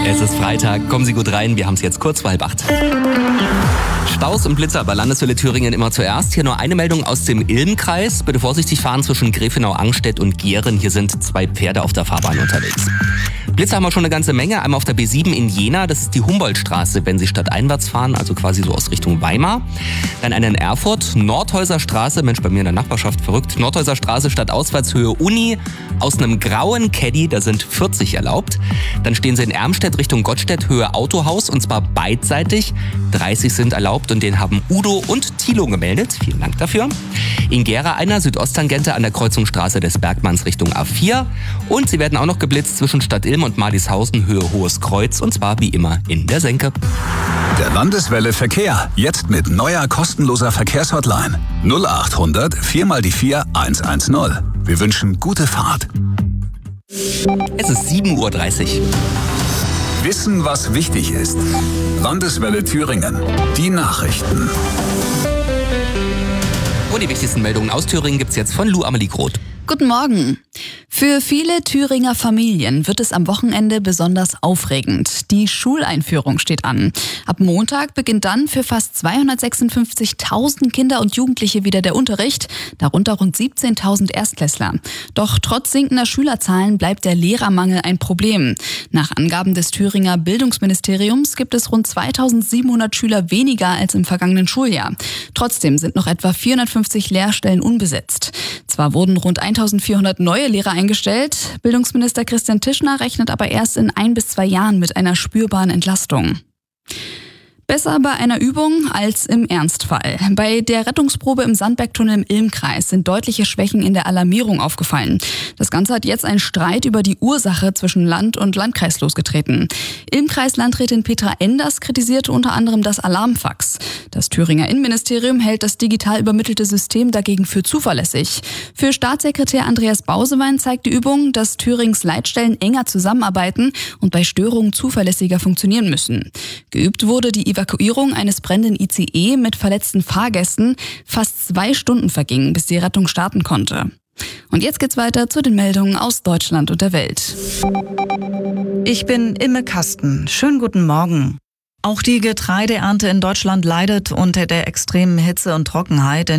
Es ist Freitag, kommen Sie gut rein, wir haben es jetzt kurz vor 7:30. Staus und Blitzer bei Landeshölle Thüringen immer zuerst. Hier nur eine Meldung aus dem Ilm-Kreis. Bitte vorsichtig fahren zwischen Grefenau-Angstedt und Gehren. Hier sind 2 Pferde auf der Fahrbahn unterwegs. Blitzer haben wir schon eine ganze Menge. Einmal auf der B7 in Jena, das ist die Humboldtstraße, wenn Sie stadteinwärts fahren, also quasi so aus Richtung Weimar. Dann einen in Erfurt, Nordhäuser Straße, Mensch, bei mir in der Nachbarschaft, verrückt. Nordhäuser Straße, Stadtauswärtshöhe Uni, aus einem grauen Caddy, da sind 40 erlaubt. Dann stehen Sie in Ermstedt Richtung Gottstedt, Höhe Autohaus, und zwar beidseitig. 30 sind erlaubt und den haben Udo und Thilo gemeldet. Vielen Dank dafür. In Gera einer Südosttangente an der Kreuzung Straße des Bergmanns Richtung A4. Und Sie werden auch noch geblitzt zwischen Stadt Ilm und Madishausen, Höhe Hohes Kreuz, und zwar wie immer in der Senke. Der Landeswelle Verkehr, jetzt mit neuer kostenloser Verkehrshotline 0800 4x4 110. Wir wünschen gute Fahrt. Es ist 7:30 Uhr. Wissen, was wichtig ist. Landeswelle Thüringen. Die Nachrichten. Und die wichtigsten Meldungen aus Thüringen gibt's jetzt von Lou Amelie Groth. Guten Morgen. Für viele Thüringer Familien wird es am Wochenende besonders aufregend. Die Schuleinführung steht an. Ab Montag beginnt dann für fast 256.000 Kinder und Jugendliche wieder der Unterricht, darunter rund 17.000 Erstklässler. Doch trotz sinkender Schülerzahlen bleibt der Lehrermangel ein Problem. Nach Angaben des Thüringer Bildungsministeriums gibt es rund 2.700 Schüler weniger als im vergangenen Schuljahr. Trotzdem sind noch etwa 450 Lehrstellen unbesetzt. Zwar wurden rund 1.400 neue Lehrer eingestellt, Bildungsminister Christian Tischner rechnet aber erst in 1 bis 2 Jahren mit einer spürbaren Entlastung. Besser bei einer Übung als im Ernstfall. Bei der Rettungsprobe im Sandbergtunnel im Ilm-Kreis sind deutliche Schwächen in der Alarmierung aufgefallen. Das Ganze hat jetzt einen Streit über die Ursache zwischen Land und Landkreis losgetreten. Ilm-Kreis-Landrätin Petra Enders kritisierte unter anderem das Alarmfax. Das Thüringer Innenministerium hält das digital übermittelte System dagegen für zuverlässig. Für Staatssekretär Andreas Bausewein zeigt die Übung, dass Thürings Leitstellen enger zusammenarbeiten und bei Störungen zuverlässiger funktionieren müssen. Geübt wurde die Evakuierung eines brennenden ICE mit verletzten Fahrgästen. Fast 2 Stunden vergingen, bis die Rettung starten konnte. Und jetzt geht's weiter zu den Meldungen aus Deutschland und der Welt. Ich bin Imme Kasten. Schönen guten Morgen. Auch die Getreideernte in Deutschland leidet unter der extremen Hitze und Trockenheit.